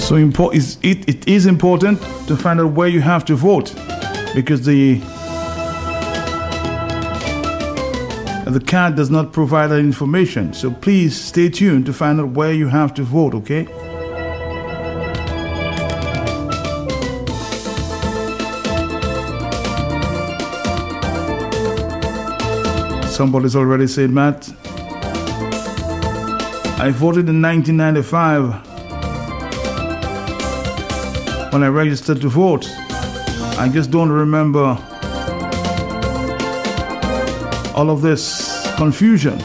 So it is important to find out where you have to vote, because the card does not provide that information. So please stay tuned to find out where you have to vote, okay? Somebody's already said, Matt, I voted in 1995 when I registered to vote. I just don't remember all of this confusion.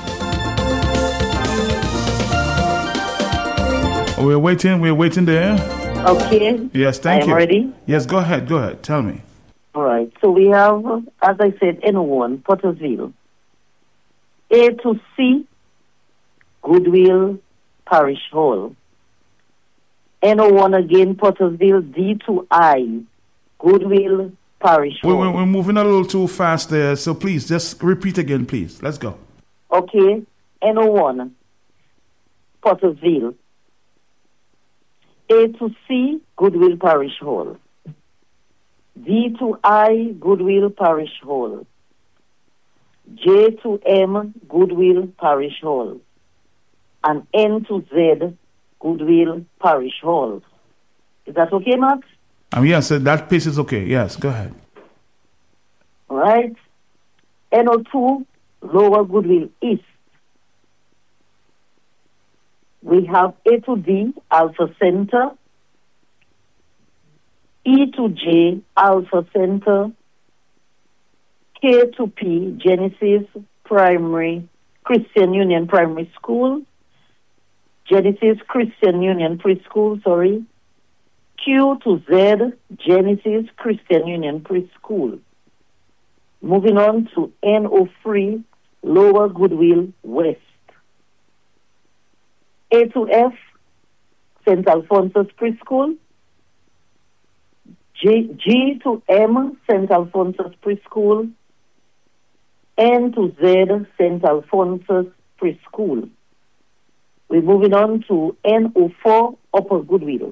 We're waiting there. Okay. Yes, thank you. I'm ready. Yes, go ahead, tell me. All right. So we have, as I said, N01, Pottersville. A to C, Goodwill Parish Hall. N01 again, Pottersville. D to I, Goodwill Parish Hall. We're moving a little too fast there, so please, just repeat again, please. Let's go. Okay. N01, Pottersville. A to C, Goodwill Parish Hall. D to I, Goodwill Parish Hall. J to M, Goodwill Parish Hall. And N to Z, Goodwill Parish Hall. Is that okay, Max? Yes, that piece is okay. Yes, go ahead. All right. NO2, Lower Goodwill East. We have A to D, Alpha Center. E to J, Alpha Center. K to P, Genesis Primary, Christian Union Primary School. Genesis Christian Union Preschool, sorry. Q to Z, Genesis Christian Union Preschool. Moving on to NO3, Lower Goodwill West. A to F, St. Alphonsus Preschool. G to M, St. Alphonsus Preschool. N to Z, St. Alphonsus Preschool. We're moving on to NO4, Upper Goodwill.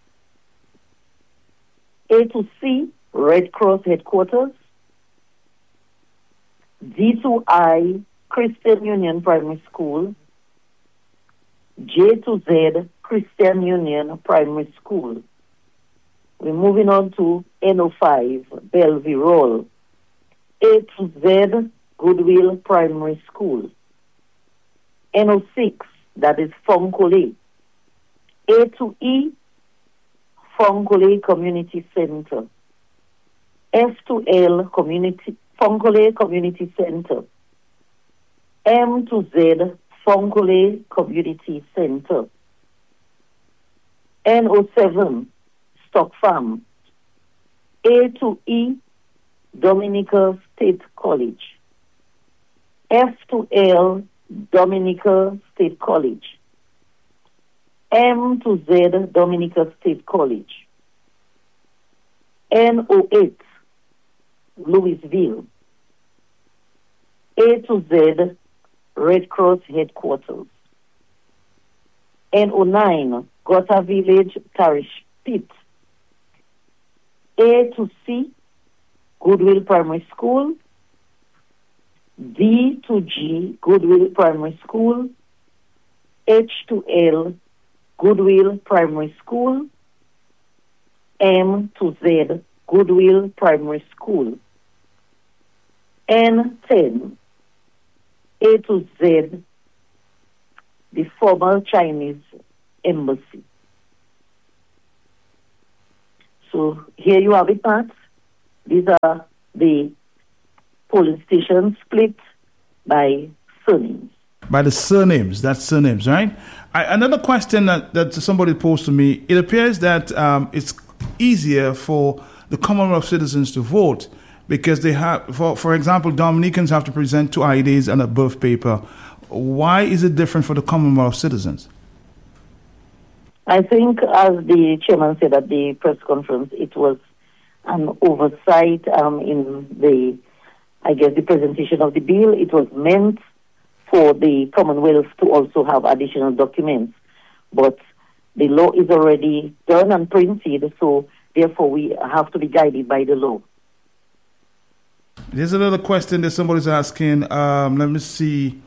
A to C, Red Cross Headquarters. D to I, Christian Union Primary School. J to Z, Christian Union Primary School. We're moving on to NO5, Bellevue Roll. A to Z, Goodwill Primary School. NO6, that is Fonkole. A to E, Fonkole Community Center. F to L, Fonkole Community Center. M to Z, Fonkole Community Center. NO7, Stock Farm. A to E, Dominica State College. F to L, Dominica State College. M to Z, Dominica State College. NO8, Louisville. A to Z, Red Cross Headquarters. NO9, Gotha Village Parish Pit. A to C, Goodwill Primary School. D to G, Goodwill Primary School. H to L, Goodwill Primary School. M to Z, Goodwill Primary School. N10, A to Z, the former Chinese embassy. So here you have it, Pat. These are the polling stations split by surnames. By the surnames, that's surnames, right? Another question that somebody posed to me, it appears that it's easier for the Commonwealth citizens to vote because they have, for example, Dominicans have to present 2 IDs and a birth paper. Why is it different for the Commonwealth citizens? I think, as the chairman said at the press conference, it was an oversight in the presentation of the bill. It was meant for the Commonwealth to also have additional documents. But The law is already done and printed, so therefore we have to be guided by the law. There's another question that somebody's asking. Let me see.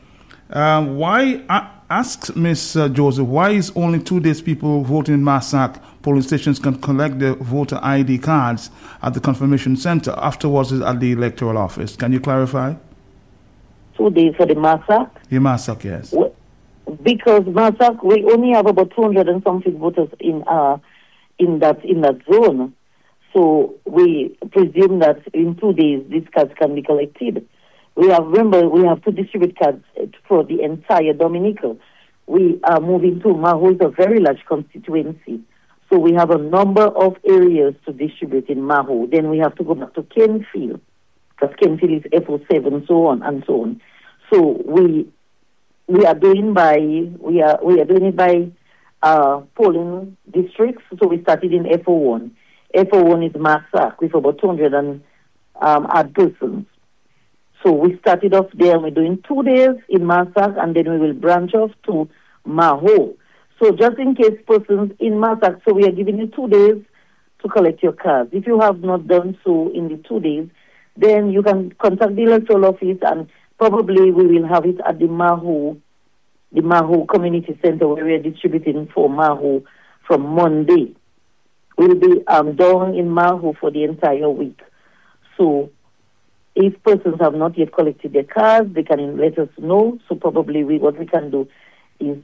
Asks Ms. Joseph, why is only 2 days people voting in Massac polling stations can collect their voter ID cards at the confirmation center? Afterwards, is at the electoral office. Can you clarify? 2 days for the Massac? The Massac, yes. Because Massac, we only have about 200 and something voters in that zone. So we presume that in 2 days these cards can be collected. We have to distribute cards for the entire Dominical. We are moving to Maho, is a very large constituency. So we have a number of areas to distribute in Maho. Then we have to go back to Kenfield, because Kenfield is FO7, so on and so on. So we are doing it by polling districts. So we started in FO1. FO1 is Massac with about 200 and odd persons. So we started off there, and we're doing 2 days in Massac, and then we will branch off to Maho. So just in case persons in Massac, so we are giving you 2 days to collect your cards. If you have not done so in the 2 days, then you can contact the electoral office, and probably we will have it at the Maho Community Center, where we are distributing for Maho from Monday. We'll be down in Maho for the entire week. So if persons have not yet collected their cards, they can let us know. So probably what we can do is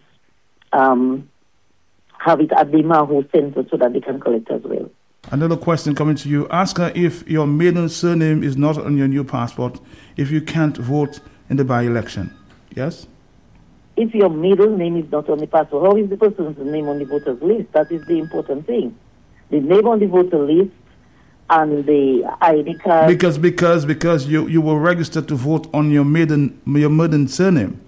have it at the Maho Center so that they can collect as well. Another question coming to you. Ask her if your maiden surname is not on your new passport, if you can't vote in the by-election. Yes? If your middle name is not on the passport, how is the person's name on the voter's list? That is the important thing. The name on the voter list and the ID card. Because you were registered to vote on your maiden surname.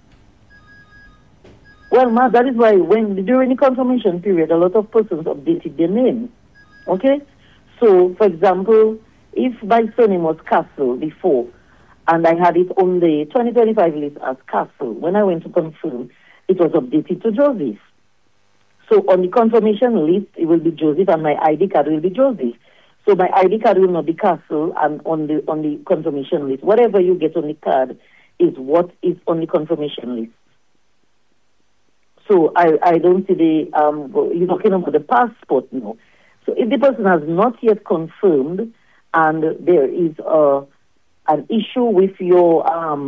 Well, Ma, that is why during the confirmation period, a lot of persons updated their name. Okay? So, for example, if my surname was Castle before, and I had it on the 2025 list as Castle, when I went to confirm, it was updated to Joseph. So on the confirmation list, it will be Joseph, and my ID card will be Joseph. So my ID card will not be Castle, and on the confirmation list, whatever you get on the card is what is on the confirmation list. So I don't see you're talking about the passport now. So if the person has not yet confirmed, and there is an issue with your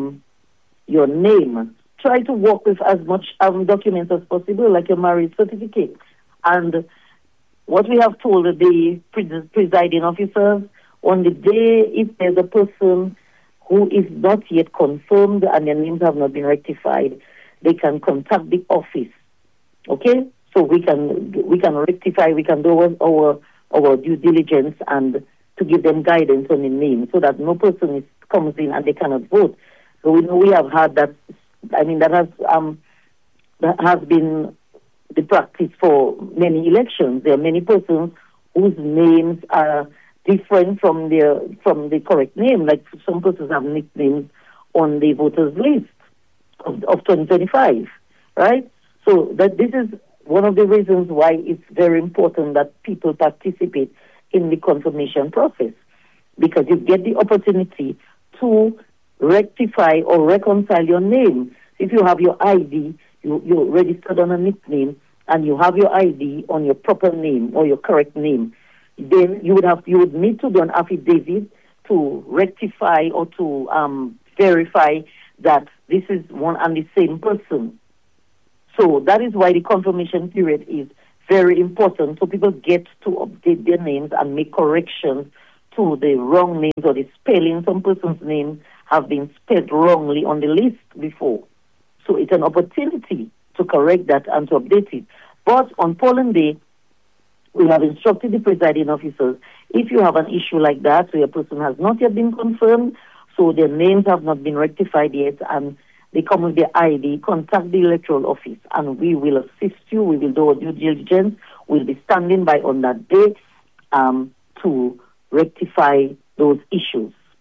name, try to work with as much documents as possible, like your marriage certificate. And what we have told the presiding officers, on the day if there's a person who is not yet confirmed and their names have not been rectified, they can contact the office. Okay? So we can rectify, we can do our due diligence and to give them guidance on the name so that no person comes in and they cannot vote. So we have had that. I mean, that has been the practice for many elections. There are many persons whose names are different from the correct name. Like some persons have nicknames on the voters list of 2025, right? So that this is one of the reasons why it's very important that people participate in the confirmation process, because you get the opportunity to rectify or reconcile your name. If you have your ID, you're registered on a nickname, and you have your ID on your proper name or your correct name, then you would need to do an affidavit to rectify or to verify that this is one and the same person. So that is why the confirmation period is very important, so people get to update their names and make corrections to the wrong names or the spelling. Some person's names have been spelled wrongly on the list before. So it's an opportunity to correct that and to update it. But on polling day, we have instructed the presiding officers, if you have an issue like that, so your person has not yet been confirmed, so their names have not been rectified yet, and they come with their ID, contact the electoral office, and we will assist you. We will do our due diligence. We'll be standing by on that day to rectify those issues.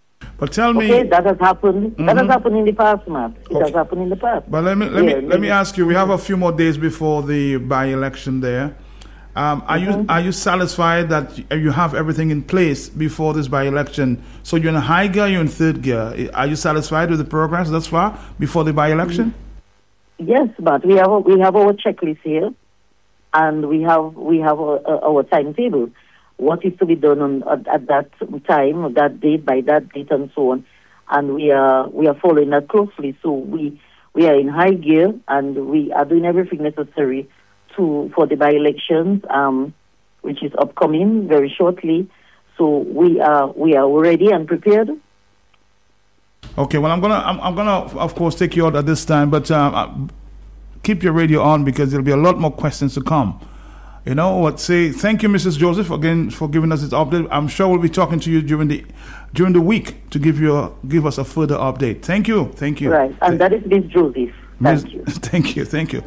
But tell me, okay, that has happened. That has happened in the past, Matt. It has happened in the past. But let me ask you. We have a few more days before the by-election there. Are you satisfied that you have everything in place before this by-election? So you're in high gear, you're in third gear. Are you satisfied with the progress thus far before the by-election? Yes, but we have our checklist here, and we have our timetable. What is to be done at that time, that date, by that date, and so on. And we are following that closely. So we are in high gear, and we are doing everything necessary for the by-elections, which is upcoming very shortly. So we are ready and prepared. Okay, well, I'm gonna of course take you out at this time, but keep your radio on because there'll be a lot more questions to come. You know what? Say thank you, Mrs. Joseph, again for giving us this update. I'm sure we'll be talking to you during the week to give us a further update. Thank you. Right, and that is Miss Joseph. Thank you.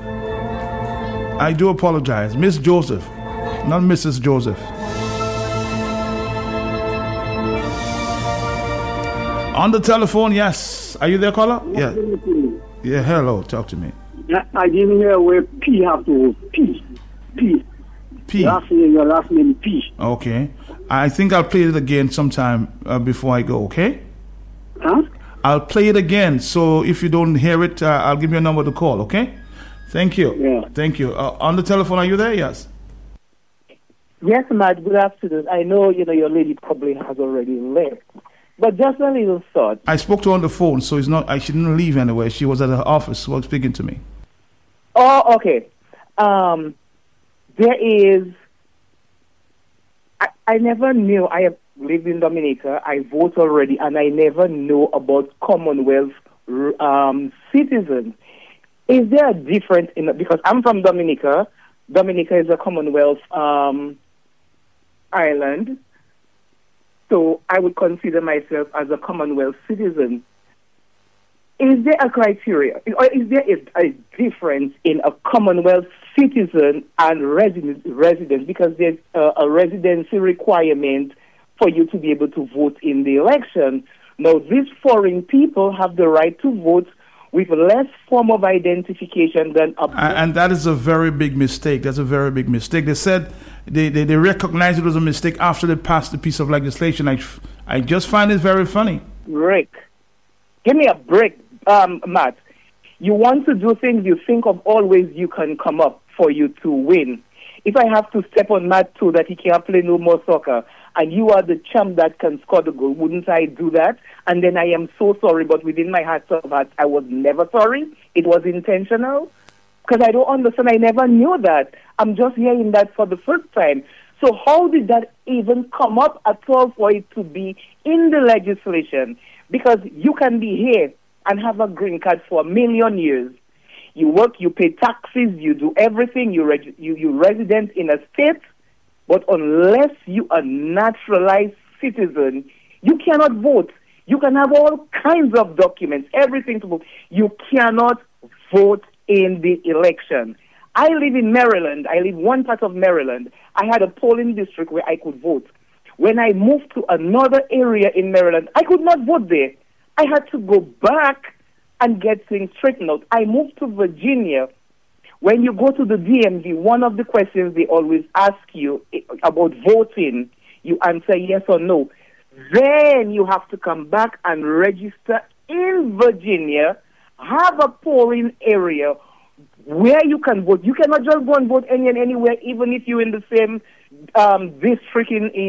I do apologize, Miss Joseph, not Mrs. Joseph. On the telephone, yes. Are you there, caller? Yeah. Yeah. Hello. Talk to me. I didn't hear where P have to P. Your last name P. Okay. I think I'll play it again sometime before I go. Okay. Huh? I'll play it again. So if you don't hear it, I'll give you a number to call. Okay. Thank you. Yeah. Thank you. On the telephone, are you there? Yes. Yes, Matt. Good afternoon. I know your lady probably has already left, but just a little thought. I spoke to her on the phone, so she didn't leave anywhere. She was at her office while speaking to me. Oh, okay. There is. I never knew. I have lived in Dominica. I vote already, and I never knew about Commonwealth citizens. Is there a difference because I'm from Dominica? Dominica is a Commonwealth island, so I would consider myself as a Commonwealth citizen. Is there a criteria, or is there a difference in a Commonwealth citizen and resident? Because there's a residency requirement for you to be able to vote in the election. Now, these foreign people have the right to vote with less form of identification than and that is a very big mistake. That's a very big mistake. They said they recognized it was a mistake after they passed the piece of legislation. I just find it very funny. Rick, give me a break, Matt. You want to do things, you think of all ways you can come up for you to win. If I have to step on Matt too that he can't play no more soccer, and you are the champ that can score the goal, wouldn't I do that? And then I am so sorry, but within my heart of hearts, I was never sorry. It was intentional. Because I don't understand. I never knew that. I'm just hearing that for the first time. So how did that even come up at all for it to be in the legislation? Because you can be here and have a green card for 1 million years. You work, you pay taxes, you do everything, you resident in a state, but unless you are naturalized citizen, you cannot vote. You can have all kinds of documents, everything to vote. You cannot vote in the election. I live in Maryland. I live one part of Maryland. I had a polling district where I could vote. When I moved to another area in Maryland, I could not vote there. I had to go back and get things straightened out. I moved to Virginia. When you go to the DMV, one of the questions they always ask you about voting, you answer yes or no. Then you have to come back and register in Virginia, have a polling area where you can vote. You cannot just go and vote anywhere, even if you're in the same district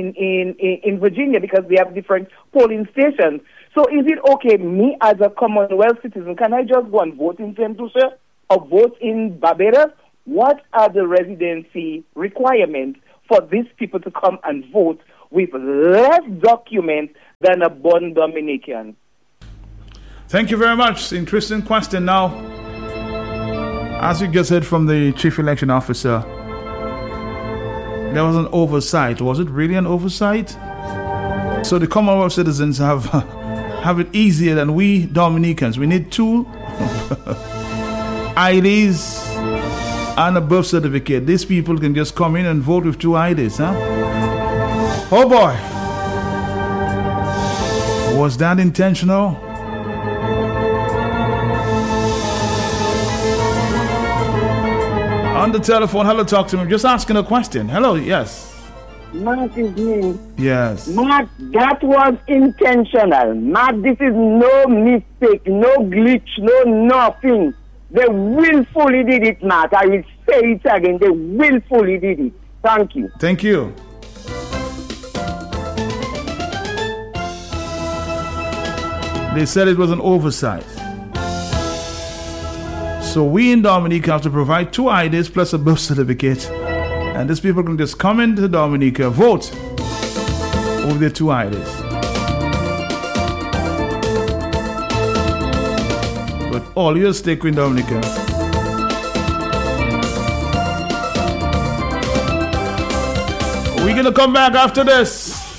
in Virginia, because they have different polling stations. So is it okay, me as a Commonwealth citizen, can I just go and vote in St. Lucia or vote in Barbados? What are the residency requirements for these people to come and vote with less documents than a born Dominican? Thank you very much. Interesting question. Now, as you just heard from the Chief Election Officer, there was an oversight. Was it really an oversight? So the Commonwealth citizens have it easier than we Dominicans. We need 2 IDs and a birth certificate. These people can just come in and vote with 2 IDs, huh? Oh boy. Was that intentional? On the telephone, hello, talk to me. Just asking a question. Hello, yes. Matt is me. Yes. Matt, that was intentional. Matt, this is no mistake, no glitch, no nothing. They willfully did it, Matt. I will say it again. They willfully did it. Thank you. Thank you. They said it was an oversight. So we in Dominica have to provide 2 IDs plus a birth certificate. And these people can just come into Dominica, vote over their 2 IDs. But all your stake in Dominica. We're going to come back after this.